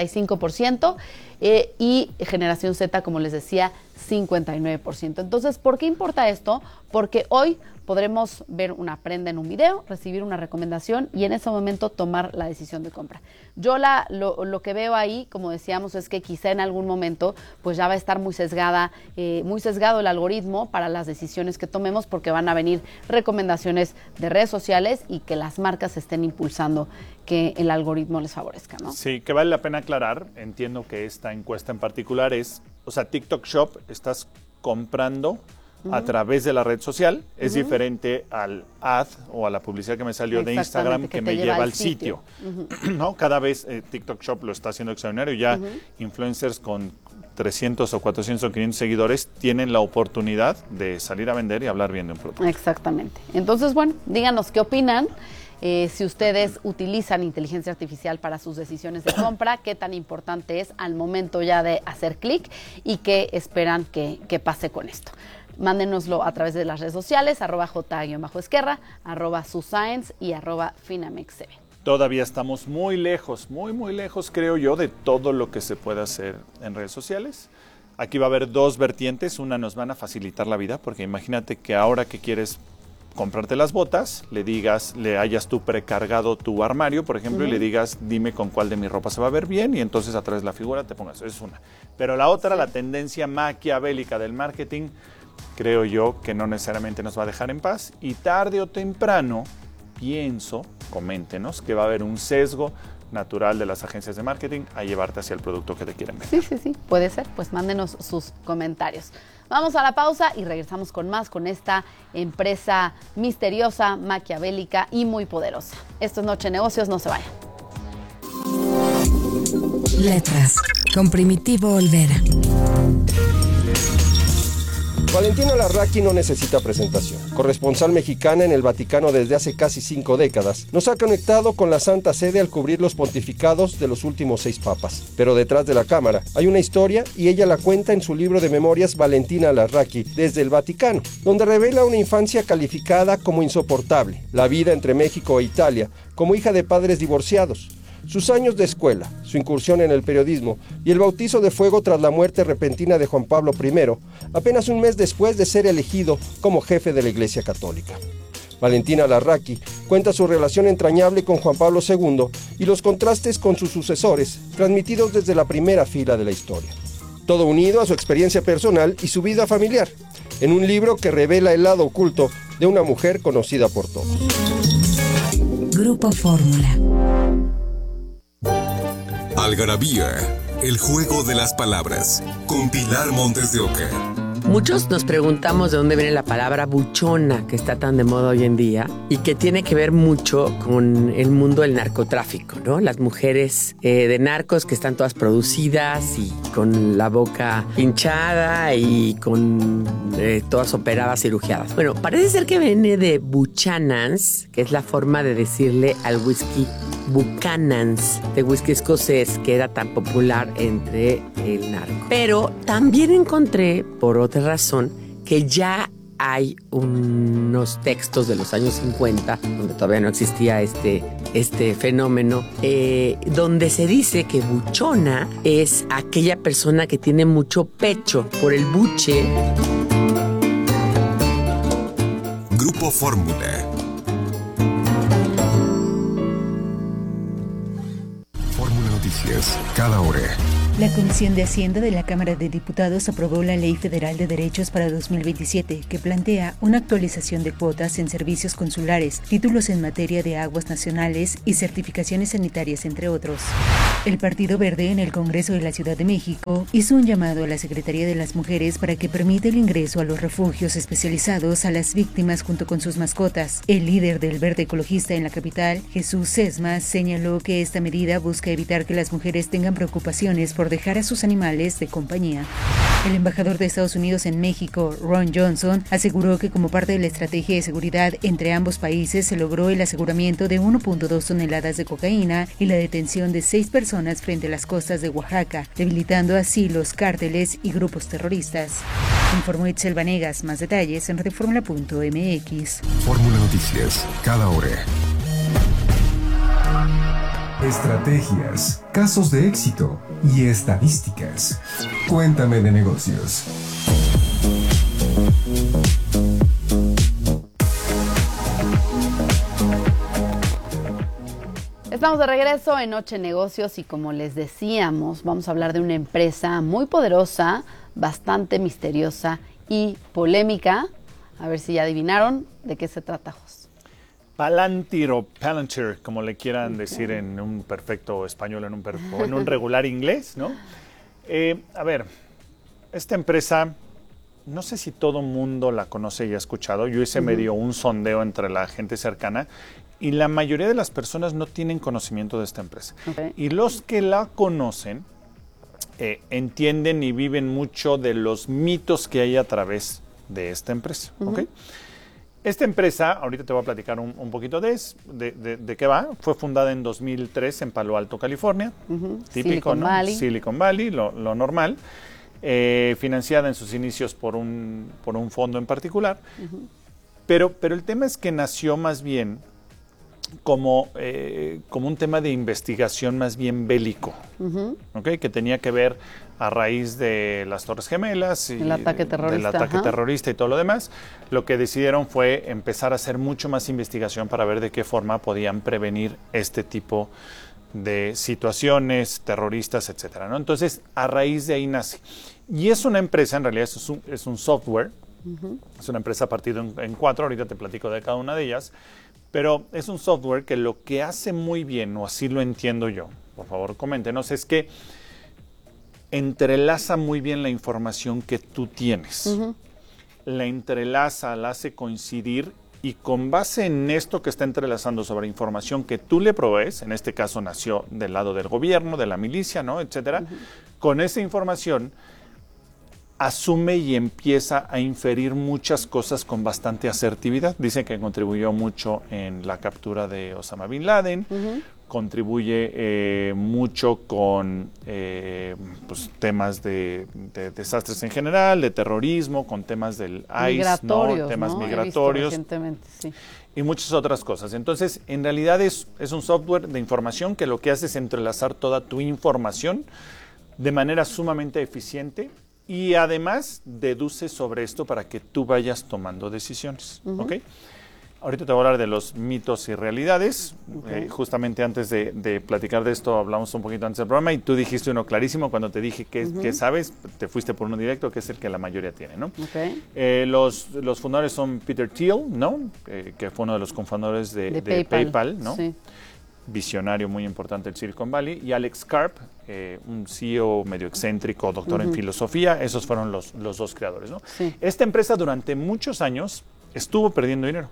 65% y generación Z, como les decía, 59%. Entonces, ¿por qué importa esto? Porque hoy podremos ver una prenda en un video, recibir una recomendación y en ese momento tomar la decisión de compra. Yo lo que veo ahí, como decíamos, es que quizá en algún momento pues ya va a estar muy sesgado el algoritmo para las decisiones que tomemos, porque van a venir recomendaciones de redes sociales y que las marcas estén impulsando que el algoritmo les favorezca, ¿no? Sí, que vale la pena aclarar, entiendo que esta encuesta en particular TikTok Shop, estás comprando a través de la red social, es diferente al ad o a la publicidad que me salió de Instagram que me lleva al sitio. ¿No? Cada vez TikTok Shop lo está haciendo extraordinario, ya influencers con 300 o 400 o 500 seguidores tienen la oportunidad de salir a vender y hablar bien de un producto. Exactamente. Entonces, bueno, díganos qué opinan. Si ustedes utilizan inteligencia artificial para sus decisiones de compra, qué tan importante es al momento ya de hacer clic y qué esperan que pase con esto. Mándenoslo a través de las redes sociales, @j_esquerra, @suscience y @finamexcb. Todavía estamos muy lejos, muy lejos, creo yo, de todo lo que se puede hacer en redes sociales. Aquí va a haber dos vertientes. Una, nos van a facilitar la vida, porque imagínate que ahora que quieres comprarte las botas, le hayas tú precargado tu armario, por ejemplo, y le digas, dime con cuál de mi ropa se va a ver bien, y entonces a través de la figura te pongas. Eso es una. Pero la otra, la tendencia maquiavélica del marketing, creo yo que no necesariamente nos va a dejar en paz, y tarde o temprano, coméntenos que va a haber un sesgo natural de las agencias de marketing a llevarte hacia el producto que te quieren vender. Sí, puede ser. Pues mándenos sus comentarios. Vamos a la pausa y regresamos con más, con esta empresa misteriosa, maquiavélica y muy poderosa. Esto es Noche de Negocios, no se vayan. Letras, con Primitivo Olvera. Valentina Larraqui no necesita presentación. Corresponsal mexicana en el Vaticano desde hace casi 5 décadas, nos ha conectado con la Santa Sede al cubrir los pontificados de los últimos 6 papas. Pero detrás de la cámara hay una historia, y ella la cuenta en su libro de memorias Valentina Larraqui desde el Vaticano, donde revela una infancia calificada como insoportable, la vida entre México e Italia, como hija de padres divorciados, sus años de escuela, su incursión en el periodismo y el bautizo de fuego tras la muerte repentina de Juan Pablo I, apenas un mes después de ser elegido como jefe de la Iglesia Católica. Valentina Larraqui cuenta su relación entrañable con Juan Pablo II y los contrastes con sus sucesores, transmitidos desde la primera fila de la historia. Todo unido a su experiencia personal y su vida familiar, en un libro que revela el lado oculto de una mujer conocida por todos. Grupo Fórmula. Algarabía, el juego de las palabras, con Pilar Montes de Oca. Muchos nos preguntamos de dónde viene la palabra buchona, que está tan de moda hoy en día y que tiene que ver mucho con el mundo del narcotráfico, ¿no? Las mujeres de narcos que están todas producidas y con la boca hinchada y con todas operadas, cirugiadas. Bueno, parece ser que viene de Buchanan's, que es la forma de decirle al whisky Buchanan's, de whisky escocés, que era tan popular entre el narco. Pero también encontré, por otra razón, que ya hay unos textos de los años 50, donde todavía no existía este fenómeno, donde se dice que buchona es aquella persona que tiene mucho pecho por el buche. Grupo Fórmula. Fórmula Noticias, cada hora. La Comisión de Hacienda de la Cámara de Diputados aprobó la Ley Federal de Derechos para 2027, que plantea una actualización de cuotas en servicios consulares, títulos en materia de aguas nacionales y certificaciones sanitarias, entre otros. El Partido Verde en el Congreso de la Ciudad de México hizo un llamado a la Secretaría de las Mujeres para que permita el ingreso a los refugios especializados a las víctimas junto con sus mascotas. El líder del Verde Ecologista en la capital, Jesús Sesma, señaló que esta medida busca evitar que las mujeres tengan preocupaciones por dejar a sus animales de compañía. El embajador de Estados Unidos en México, Ron Johnson, aseguró que como parte de la estrategia de seguridad entre ambos países se logró el aseguramiento de 1.2 toneladas de cocaína y la detención de 6 personas frente a las costas de Oaxaca, debilitando así los cárteles y grupos terroristas. Informó Itzel Vanegas. Más detalles en radioformula.mx. Fórmula Noticias, cada hora. Estrategias, casos de éxito y estadísticas. Cuéntame de negocios. Estamos de regreso en Noche Negocios y como les decíamos, vamos a hablar de una empresa muy poderosa, bastante misteriosa y polémica. A ver si ya adivinaron de qué se trata, Jos. Palantir o Palantir, como le quieran decir en un perfecto español o en un regular inglés, ¿no? A ver, esta empresa, no sé si todo mundo la conoce y ha escuchado. Yo hice medio un sondeo entre la gente cercana y la mayoría de las personas no tienen conocimiento de esta empresa. Okay. Y los que la conocen entienden y viven mucho de los mitos que hay a través de esta empresa, ¿ok? Esta empresa, ahorita te voy a platicar un poquito de qué va. Fue fundada en 2003 en Palo Alto, California. Típico, Silicon ¿no? Valley. Silicon Valley, lo normal. Financiada en sus inicios por un fondo en particular. Pero el tema es que nació más bien como un tema de investigación más bien bélico, ¿okay? Que tenía que ver a raíz de las Torres Gemelas y el ataque terrorista, del ataque terrorista y todo lo demás. Lo que decidieron fue empezar a hacer mucho más investigación para ver de qué forma podían prevenir este tipo de situaciones terroristas, etcétera, ¿no? Entonces, a raíz de ahí nace. Y es una empresa, en realidad es un software, es una empresa partida en 4, ahorita te platico de cada una de ellas. Pero es un software que lo que hace muy bien, o así lo entiendo yo, por favor coméntenos, es que entrelaza muy bien la información que tú tienes. La entrelaza, la hace coincidir y con base en esto que está entrelazando sobre información que tú le provees, en este caso nació del lado del gobierno, de la milicia, ¿no? Etcétera, con esa información asume y empieza a inferir muchas cosas con bastante asertividad. Dice que contribuyó mucho en la captura de Osama Bin Laden, contribuye mucho con pues, temas de desastres en general, de terrorismo, con temas del ICE, ¿no? Temas migratorios. Sí. Y muchas otras cosas. Entonces, en realidad es un software de información que lo que hace es entrelazar toda tu información de manera sumamente eficiente. Y además deduce sobre esto para que tú vayas tomando decisiones, ¿ok? Ahorita te voy a hablar de los mitos y realidades. Justamente antes de platicar de esto, hablamos un poquito antes del programa y tú dijiste uno clarísimo cuando te dije que sabes, te fuiste por uno directo, que es el que la mayoría tiene, ¿no? Los fundadores son Peter Thiel, ¿no? Que fue uno de los cofundadores de PayPal, ¿no? Sí. Visionario muy importante del Silicon Valley, y Alex Karp, un CEO medio excéntrico, doctor en filosofía. Esos fueron los dos creadores, ¿no? Sí. Esta empresa durante muchos años estuvo perdiendo dinero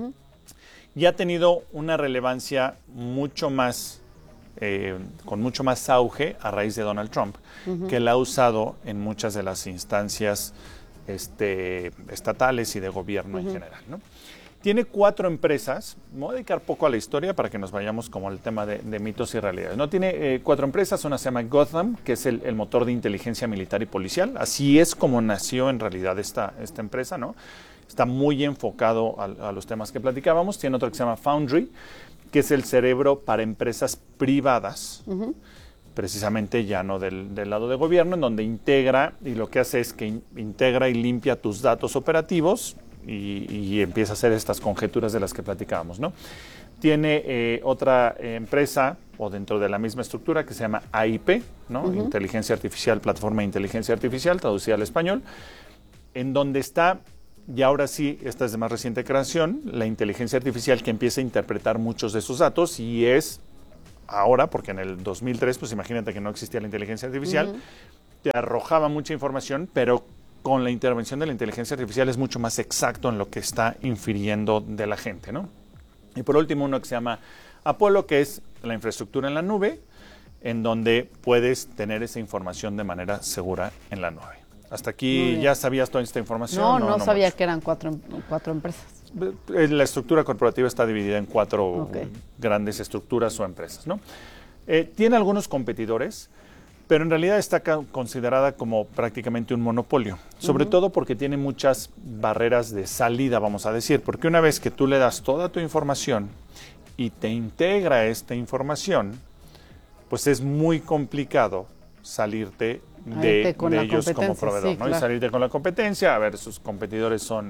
y ha tenido una relevancia mucho más, con mucho más auge a raíz de Donald Trump, que la ha usado en muchas de las instancias estatales y de gobierno en general, ¿no? Tiene 4 empresas. Me voy a dedicar poco a la historia para que nos vayamos como al tema de mitos y realidades, ¿no? Tiene 4 empresas. Una se llama Gotham, que es el motor de inteligencia militar y policial. Así es como nació en realidad esta empresa, ¿no? Está muy enfocado a los temas que platicábamos. Tiene otro que se llama Foundry, que es el cerebro para empresas privadas, precisamente ya no del lado de gobierno, en donde integra, y lo que hace es que integra y limpia tus datos operativos y empieza a hacer estas conjeturas de las que platicábamos, ¿no? Tiene otra empresa, o dentro de la misma estructura, que se llama AIP, ¿no? Inteligencia Artificial, Plataforma de Inteligencia Artificial, traducida al español, en donde está, y ahora sí, esta es de más reciente creación, la inteligencia artificial que empieza a interpretar muchos de esos datos, y es ahora, porque en el 2003, pues imagínate que no existía la inteligencia artificial, te arrojaba mucha información, pero con la intervención de la inteligencia artificial es mucho más exacto en lo que está infiriendo de la gente, ¿no? Y por último, uno que se llama Apolo, que es la infraestructura en la nube, en donde puedes tener esa información de manera segura en la nube. Hasta aquí, ¿ya sabías toda esta información? No sabía que eran cuatro empresas. La estructura corporativa está dividida en 4 grandes estructuras o empresas, ¿no? Tiene algunos competidores, pero en realidad está considerada como prácticamente un monopolio, sobre todo porque tiene muchas barreras de salida, vamos a decir, porque una vez que tú le das toda tu información y te integra esta información, pues es muy complicado salirte de ellos como proveedor, sí, ¿no? Claro. Y salirte con la competencia. A ver, sus competidores son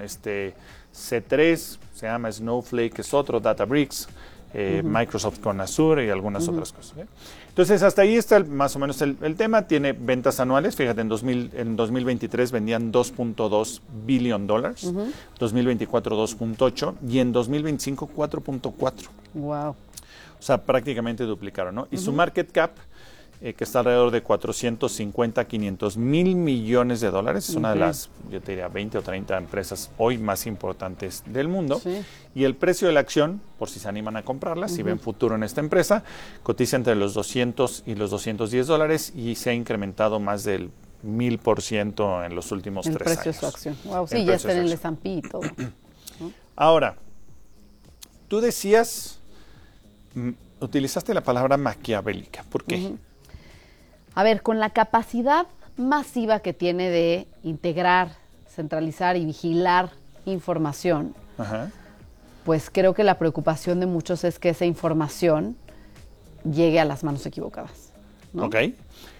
C3, se llama Snowflake, es otro, Databricks, Microsoft con Azure y algunas otras cosas. Entonces, hasta ahí está más o menos el tema. Tiene ventas anuales. Fíjate, en 2023 vendían $2.2 billion, 2024 $2.8 y en 2025 $4.4. Wow. O sea, prácticamente duplicaron, ¿no? Y su market cap, que está alrededor de 450, 500 mil millones de dólares. Es una de las, yo te diría, 20 o 30 empresas hoy más importantes del mundo. Sí. Y el precio de la acción, por si se animan a comprarla, si ven futuro en esta empresa, cotiza entre los 200 y los $210 y se ha incrementado más del 1000% en los últimos 3 años. El precio de su acción. Wow, sí, ya está en el S&P y todo. Ahora, tú decías, utilizaste la palabra maquiavélica. ¿Por qué? A ver, con la capacidad masiva que tiene de integrar, centralizar y vigilar información, pues creo que la preocupación de muchos es que esa información llegue a las manos equivocadas, ¿no? Ok.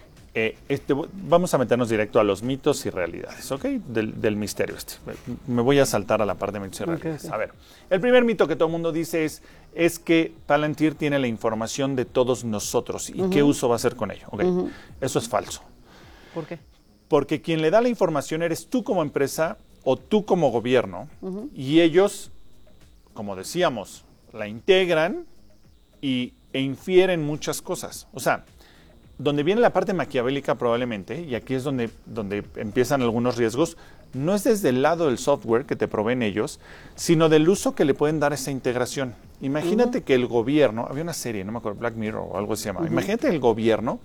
Vamos a meternos directo a los mitos y realidades, ¿ok? Del misterio Me voy a saltar a la parte de mitos y realidades. Okay. A ver, el primer mito que todo el mundo dice es que Palantir tiene la información de todos nosotros y qué uso va a hacer con ello. Okay. Eso es falso. ¿Por qué? Porque quien le da la información eres tú como empresa o tú como gobierno y ellos, como decíamos, la integran e infieren muchas cosas. O sea, donde viene la parte maquiavélica probablemente, y aquí es donde empiezan algunos riesgos, no es desde el lado del software que te proveen ellos, sino del uso que le pueden dar a esa integración. Imagínate que el gobierno, había una serie, no me acuerdo, Black Mirror o algo se llama, imagínate el gobierno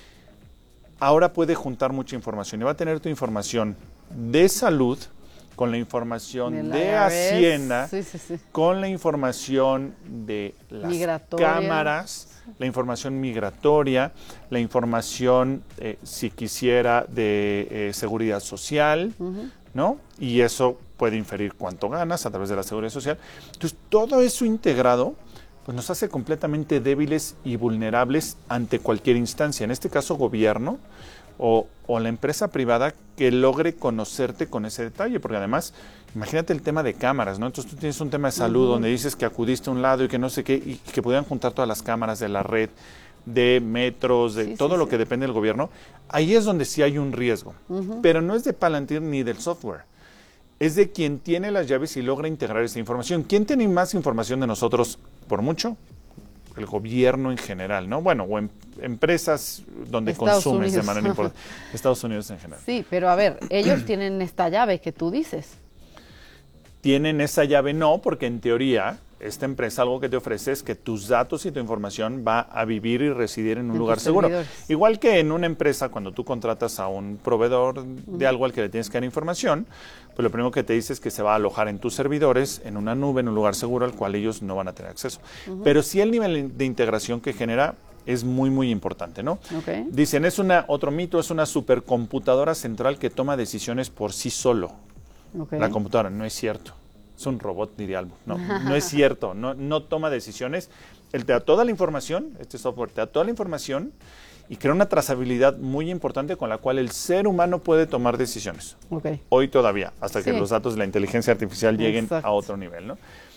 ahora puede juntar mucha información y va a tener tu información de salud con la información de Hacienda, con la información de las cámaras, la información migratoria, la información, si quisiera, de seguridad social, ¿no? Y eso puede inferir cuánto ganas a través de la seguridad social. Entonces, todo eso integrado, pues nos hace completamente débiles y vulnerables ante cualquier instancia. En este caso, gobierno o la empresa privada que logre conocerte con ese detalle, porque además, imagínate el tema de cámaras, ¿no? Entonces tú tienes un tema de salud donde dices que acudiste a un lado y que no sé qué, y que pudieran juntar todas las cámaras de la red, de metros, de todo lo que depende del gobierno. Ahí es donde sí hay un riesgo, pero no es de Palantir ni del software, es de quien tiene las llaves y logra integrar esa información. ¿Quién tiene más información de nosotros por mucho? El gobierno en general, ¿no? Bueno, o empresas donde consumes de manera importante. Estados Unidos en general. Sí, pero a ver, ellos tienen esta llave que tú dices. Tienen esa llave no, porque en teoría esta empresa algo que te ofrece es que tus datos y tu información va a vivir y residir en un lugar seguro. Igual que en una empresa, cuando tú contratas a un proveedor de algo al que le tienes que dar información, pues lo primero que te dice es que se va a alojar en tus servidores, en una nube, en un lugar seguro al cual ellos no van a tener acceso. Pero sí el nivel de integración que genera es muy, muy importante, ¿no? Dicen, otro mito, es una supercomputadora central que toma decisiones por sí solo. La computadora, no es cierto. Es un robot, diría algo. No es cierto. No toma decisiones. Él te da toda la información, este software te da toda la información y crea una trazabilidad muy importante con la cual el ser humano puede tomar decisiones. Hoy todavía, hasta que los datos de la inteligencia artificial lleguen a otro nivel, ¿no?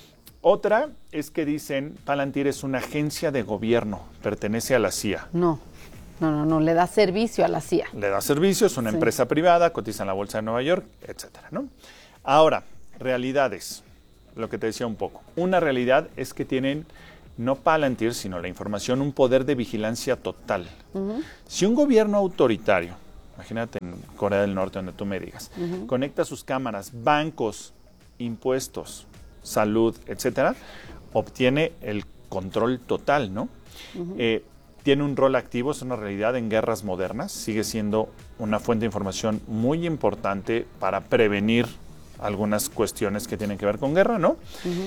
Otra es que dicen Palantir es una agencia de gobierno, pertenece a la CIA. No, le da servicio a la CIA. Le da servicio, es una empresa privada, cotiza en la Bolsa de Nueva York, etcétera, ¿no? Ahora, realidades, lo que te decía un poco. Una realidad es que tienen, no Palantir, sino la información, un poder de vigilancia total. Si un gobierno autoritario, imagínate en Corea del Norte, donde tú me digas, conecta sus cámaras, bancos, impuestos, salud, etcétera, obtiene el control total, ¿no? Tiene un rol activo, es una realidad en guerras modernas, sigue siendo una fuente de información muy importante para prevenir algunas cuestiones que tienen que ver con guerra, ¿no?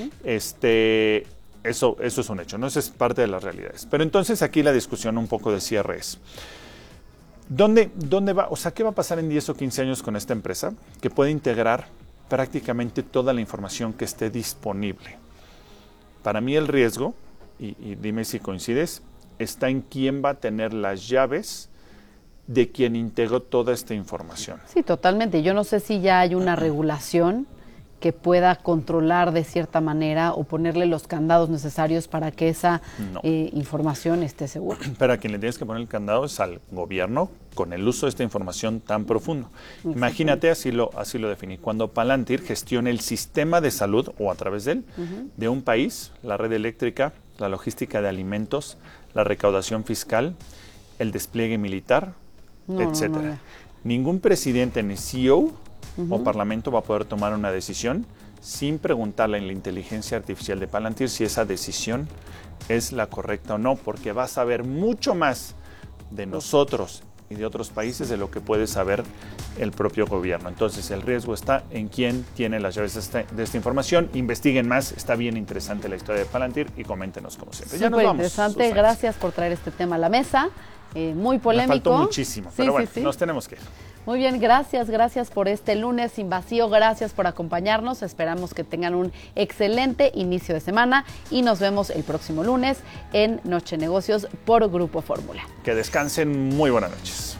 Eso es un hecho, ¿no? Eso es parte de las realidades. Pero entonces aquí la discusión un poco de cierre es, ¿dónde va? O sea, ¿qué va a pasar en 10 o 15 años con esta empresa que puede integrar prácticamente toda la información que esté disponible? Para mí el riesgo, y dime si coincides, está en quién va a tener las llaves de quien integró toda esta información. Sí, totalmente. Yo no sé si ya hay una regulación que pueda controlar de cierta manera o ponerle los candados necesarios para que esa información esté segura. Pero a quien le tienes que poner el candado es al gobierno con el uso de esta información tan profundo. Imagínate, así lo definí, cuando Palantir gestione el sistema de salud o a través de él, de un país, la red eléctrica, la logística de alimentos, la recaudación fiscal, el despliegue militar, etcétera. Ningún presidente ni CEO o parlamento va a poder tomar una decisión sin preguntarle a la inteligencia artificial de Palantir si esa decisión es la correcta o no, porque va a saber mucho más de nosotros y de otros países de lo que puede saber el propio gobierno. Entonces el riesgo está en quién tiene las llaves de esta información. Investiguen más, está bien interesante la historia de Palantir y coméntenos como siempre. Ya nos vamos. Interesante, Susana. gracias por traer este tema a la mesa, muy polémico. Me faltó muchísimo, pero bueno, nos tenemos que ir. Muy bien, gracias por este lunes sin vacío, gracias por acompañarnos, esperamos que tengan un excelente inicio de semana y nos vemos el próximo lunes en Noche Negocios por Grupo Fórmula. Que descansen, muy buenas noches.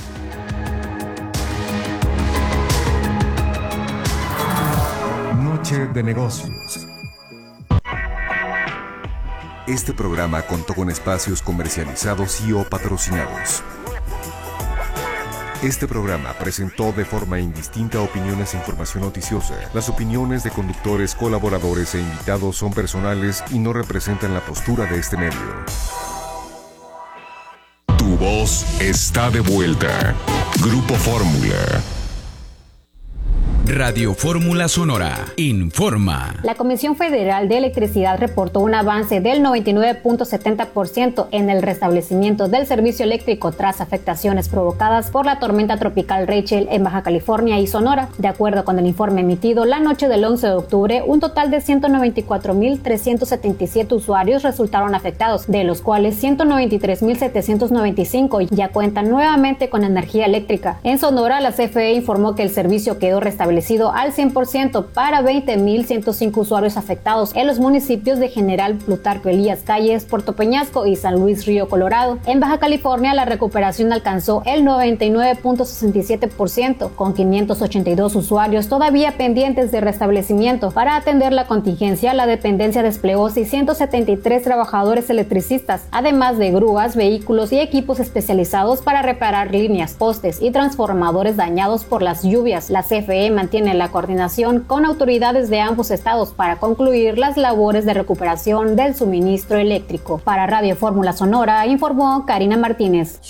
Noche de Negocios. Este programa contó con espacios comercializados y o patrocinados. Este programa presentó de forma indistinta opiniones e información noticiosa. Las opiniones de conductores, colaboradores e invitados son personales y no representan la postura de este medio. Tu voz está de vuelta. Grupo Fórmula. Radio Fórmula Sonora informa. La Comisión Federal de Electricidad reportó un avance del 99.70% en el restablecimiento del servicio eléctrico tras afectaciones provocadas por la tormenta tropical Rachel en Baja California y Sonora. De acuerdo con el informe emitido la noche del 11 de octubre, un total de 194.377 usuarios resultaron afectados, de los cuales 193.795 ya cuentan nuevamente con energía eléctrica. En Sonora, la CFE informó que el servicio quedó restablecido al 100% para 20.105 usuarios afectados en los municipios de General Plutarco Elías Calles, Puerto Peñasco y San Luis Río Colorado. En Baja California, la recuperación alcanzó el 99.67%, con 582 usuarios todavía pendientes de restablecimiento. Para atender la contingencia, la dependencia desplegó 673 trabajadores electricistas, además de grúas, vehículos y equipos especializados para reparar líneas, postes y transformadores dañados por las lluvias. La CFE mantiene la coordinación con autoridades de ambos estados para concluir las labores de recuperación del suministro eléctrico. Para Radio Fórmula Sonora, informó Karina Martínez.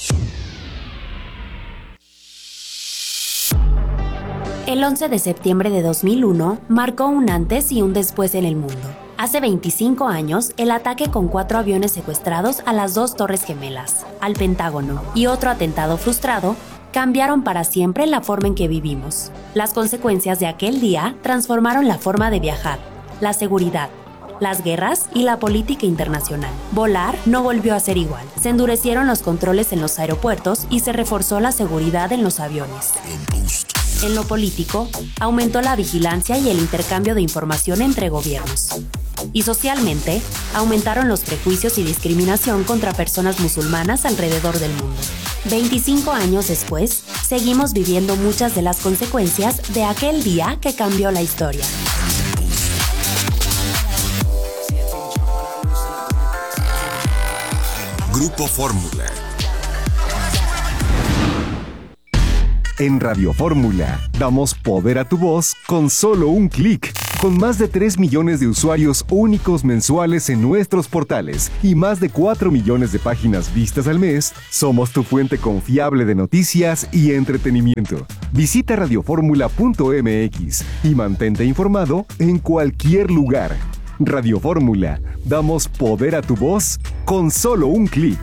El 11 de septiembre de 2001 marcó un antes y un después en el mundo. Hace 25 años, el ataque con 4 aviones secuestrados a las 2 Torres Gemelas, al Pentágono y otro atentado frustrado cambiaron para siempre la forma en que vivimos. Las consecuencias de aquel día transformaron la forma de viajar, la seguridad, las guerras y la política internacional. Volar no volvió a ser igual. Se endurecieron los controles en los aeropuertos y se reforzó la seguridad en los aviones. En lo político, aumentó la vigilancia y el intercambio de información entre gobiernos. Y socialmente, aumentaron los prejuicios y discriminación contra personas musulmanas alrededor del mundo. 25 años después, seguimos viviendo muchas de las consecuencias de aquel día que cambió la historia. Grupo Fórmula. En Radio Fórmula, damos poder a tu voz con solo un clic. Con más de 3 millones de usuarios únicos mensuales en nuestros portales y más de 4 millones de páginas vistas al mes, somos tu fuente confiable de noticias y entretenimiento. Visita radioformula.mx y mantente informado en cualquier lugar. Radio Fórmula, damos poder a tu voz con solo un clic.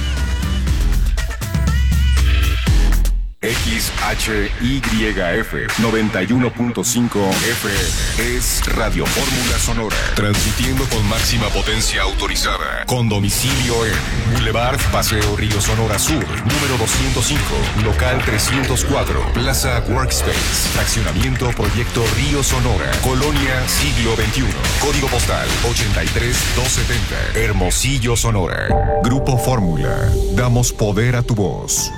XHYF 91.5 FM es Radio Fórmula Sonora, transmitiendo con máxima potencia autorizada, con domicilio en Boulevard Paseo Río Sonora Sur, número 205, local 304, Plaza Workspace, fraccionamiento Proyecto Río Sonora, Colonia Siglo XXI, código postal 83270, Hermosillo, Sonora. Grupo Fórmula, damos poder a tu voz.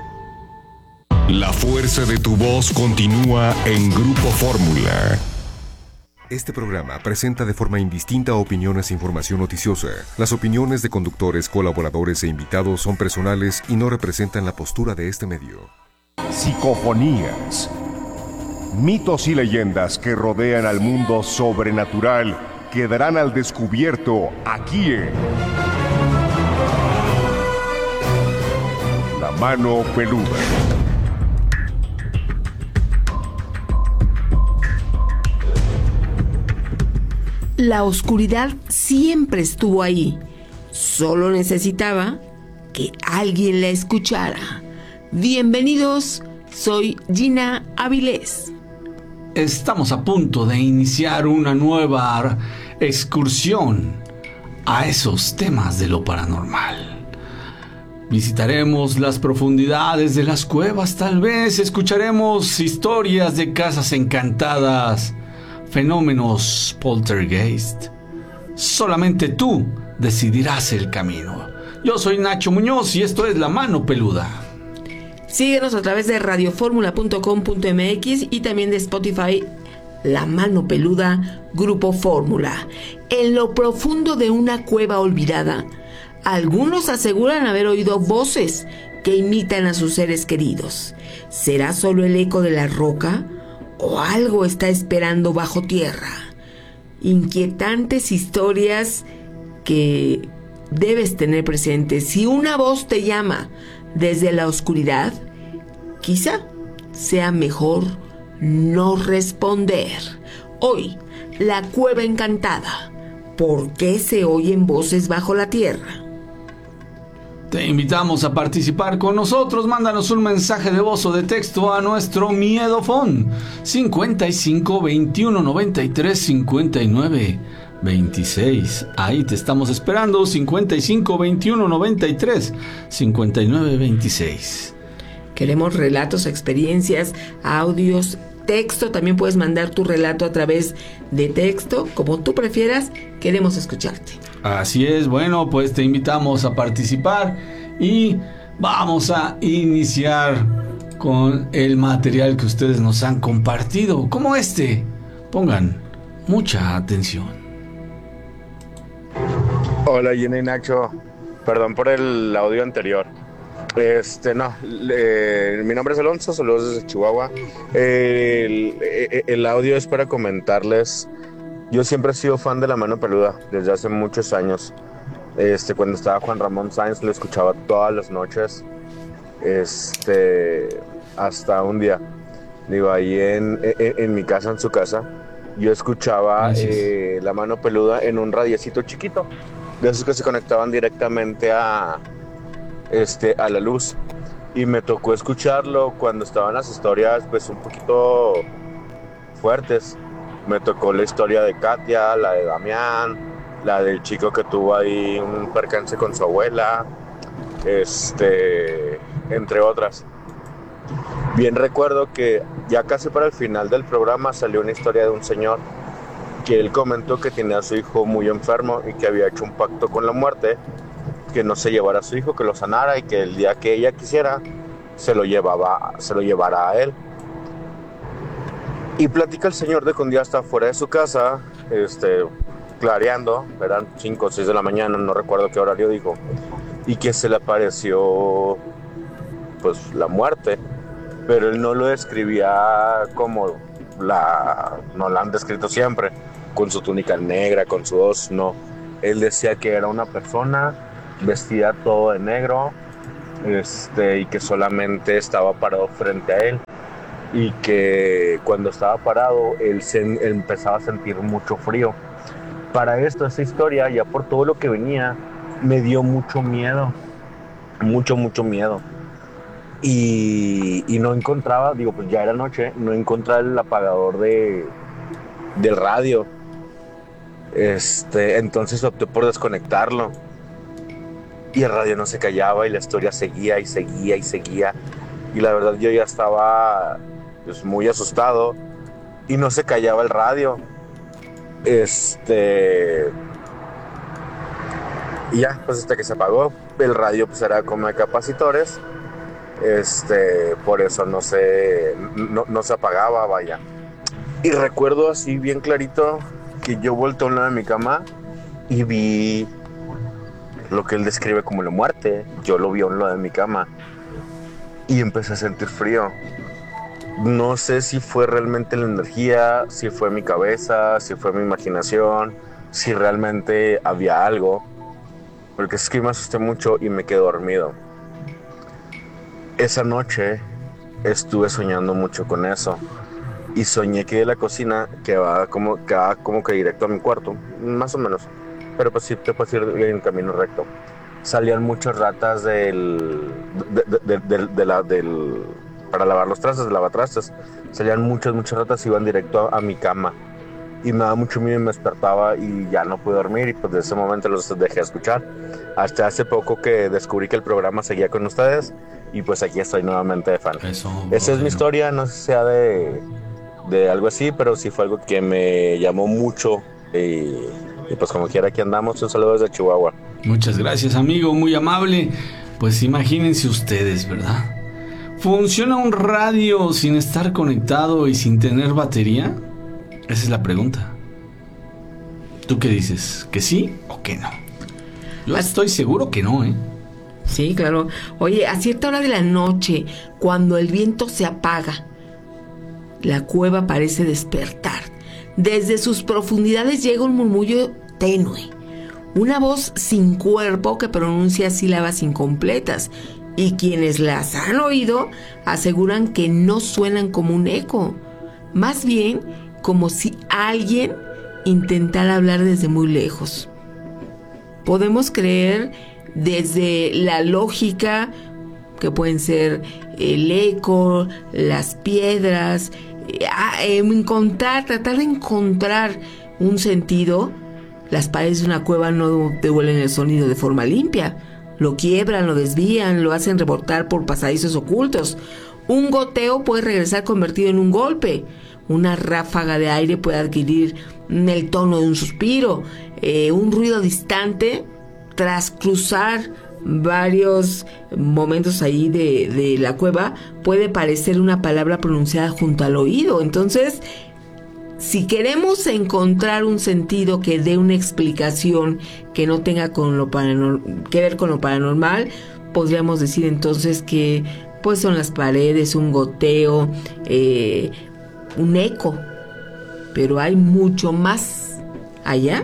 La fuerza de tu voz continúa en Grupo Fórmula. Este programa presenta de forma indistinta opiniones e información noticiosa. Las opiniones de conductores, colaboradores e invitados son personales y no representan la postura de este medio. Psicofonías. Mitos y leyendas que rodean al mundo sobrenatural quedarán al descubierto aquí en La Mano Peluda. La oscuridad siempre estuvo ahí. Solo necesitaba que alguien la escuchara. Bienvenidos, soy Gina Avilés. Estamos a punto de iniciar una nueva excursión a esos temas de lo paranormal. Visitaremos las profundidades de las cuevas, tal vez escucharemos historias de casas encantadas, fenómenos poltergeist. Solamente tú decidirás el camino. Yo soy Nacho Muñoz y esto es La Mano Peluda. Síguenos a través de radioformula.com.mx y también de Spotify. La Mano Peluda, Grupo Fórmula. En lo profundo de una cueva olvidada, algunos aseguran haber oído voces que imitan a sus seres queridos. ¿Será solo el eco de la roca? ¿O algo está esperando bajo tierra? Inquietantes historias que debes tener presentes. Si una voz te llama desde la oscuridad, quizá sea mejor no responder. Hoy, la cueva encantada. ¿Por qué se oyen voces bajo la tierra? Te invitamos a participar con nosotros. Mándanos un mensaje de voz o de texto a nuestro Miedofón 55 21 93 59 26. Ahí te estamos esperando. 55 21 93 59 26. Queremos relatos, experiencias, audios, texto. También puedes mandar tu relato a través de texto, como tú prefieras. Queremos escucharte. Así es, bueno, pues te invitamos a participar y vamos a iniciar con el material que ustedes nos han compartido, como este. Pongan mucha atención. Hola, Gina y Nacho. Perdón por el audio anterior. Mi nombre es Alonso, saludos desde Chihuahua. El audio es para comentarles. Yo siempre he sido fan de La Mano Peluda desde hace muchos años. Cuando estaba Juan Ramón Sáenz lo escuchaba todas las noches. Hasta un día, ahí en mi casa, en su casa, yo escuchaba La Mano Peluda en un radiecito chiquito, de esos que se conectaban directamente a la luz. Y me tocó escucharlo cuando estaban las historias pues un poquito fuertes. Me tocó la historia de Katia, la de Damián, la del chico que tuvo ahí un percance con su abuela, entre otras. Bien recuerdo que ya casi para el final del programa salió una historia de un señor que él comentó que tenía a su hijo muy enfermo y que había hecho un pacto con la muerte, que no se llevara a su hijo, que lo sanara y que el día que ella quisiera se lo llevara a él. Y platica el señor de que un día está fuera de su casa, clareando, eran 5 o 6 de la mañana, no recuerdo qué horario dijo, y que se le apareció pues la muerte, pero él no lo describía como no la han descrito siempre, con su túnica negra, con su hoz, no. Él decía que era una persona vestida todo de negro, y que solamente estaba parado frente a él, y que cuando estaba parado él empezaba a sentir mucho frío. Para esto, esta historia, ya por todo lo que venía, me dio mucho miedo, mucho miedo. Y no encontraba, digo, pues ya era noche, no encontraba el apagador del radio. Entonces opté por desconectarlo. Y el radio no se callaba y la historia seguía y seguía y seguía. Y la verdad yo ya estaba pues muy asustado y no se callaba el radio. Y ya, pues hasta que se apagó. El radio pues era como de capacitores. Por eso no se apagaba, vaya. Y recuerdo así bien clarito que yo volteé a un lado de mi cama y vi lo que él describe como la muerte. Yo lo vi a un lado de mi cama y empecé a sentir frío. No sé si fue realmente la energía, si fue mi cabeza, si fue mi imaginación, si realmente había algo, porque es que me asusté mucho y me quedé dormido. Esa noche estuve soñando mucho con eso y soñé que de la cocina que va como que directo a mi cuarto, más o menos, pero pues sí te puedes ir en camino recto. Salían muchas ratas para lavar los trastes, de lavatrastes. Salían muchas ratas y iban directo a mi cama. Y me daba mucho miedo y me despertaba y ya no pude dormir, y pues desde ese momento los dejé escuchar. Hasta hace poco que descubrí que el programa seguía con ustedes y pues aquí estoy nuevamente de fan. Esa es mi historia, no sé si sea de algo así, pero sí fue algo que me llamó mucho y pues como quiera aquí andamos. Un saludo desde Chihuahua. Muchas gracias, amigo, muy amable. Pues imagínense ustedes, ¿verdad? ¿Funciona un radio sin estar conectado y sin tener batería? Esa es la pregunta. ¿Tú qué dices? ¿Que sí o que no? Yo estoy seguro que no, ¿eh? Sí, claro. Oye, a cierta hora de la noche, cuando el viento se apaga, la cueva parece despertar. Desde sus profundidades llega un murmullo tenue, una voz sin cuerpo que pronuncia sílabas incompletas, y quienes las han oído aseguran que no suenan como un eco, más bien como si alguien intentara hablar desde muy lejos. Podemos creer desde la lógica, que pueden ser el eco, las piedras, tratar de encontrar un sentido. Las paredes de una cueva no devuelven el sonido de forma limpia. Lo quiebran, lo desvían, lo hacen rebotar por pasadizos ocultos. Un goteo puede regresar convertido en un golpe. Una ráfaga de aire puede adquirir el tono de un suspiro. Un ruido distante, tras cruzar varios momentos ahí de la cueva, puede parecer una palabra pronunciada junto al oído. Entonces, si queremos encontrar un sentido que dé una explicación que no tenga que ver con lo paranormal, podríamos decir entonces que pues son las paredes, un goteo, un eco. Pero hay mucho más allá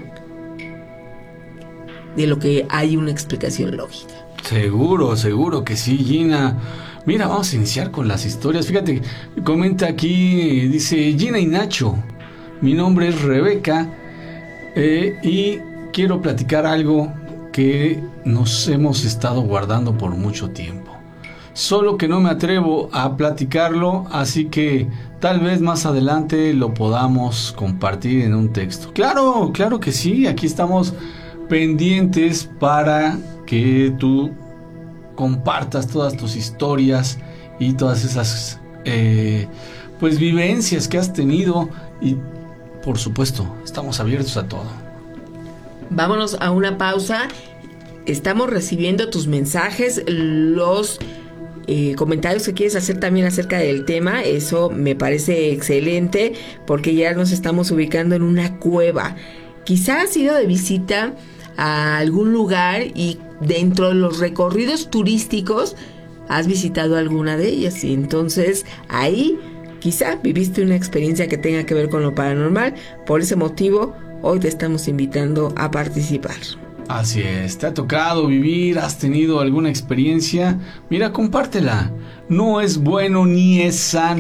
de lo que hay una explicación lógica. Seguro que sí, Gina. Mira, vamos a iniciar con las historias. Fíjate, comenta aquí, dice Gina y Nacho. Mi nombre es Rebeca y quiero platicar algo que nos hemos estado guardando por mucho tiempo. Solo que no me atrevo a platicarlo, así que tal vez más adelante lo podamos compartir en un texto. Claro que sí, aquí estamos pendientes para que tú compartas todas tus historias y todas esas pues vivencias que has tenido, y por supuesto estamos abiertos a todo. Vámonos a una pausa. Estamos recibiendo tus mensajes, los comentarios que quieres hacer también acerca del tema. Eso me parece excelente, porque ya nos estamos ubicando en una cueva. Quizás has ido de visita a algún lugar y dentro de los recorridos turísticos has visitado alguna de ellas, y entonces ahí quizá viviste una experiencia que tenga que ver con lo paranormal. Por ese motivo, hoy te estamos invitando a participar. Así es, ¿te ha tocado vivir? ¿Has tenido alguna experiencia? Mira, compártela. No es bueno ni es sano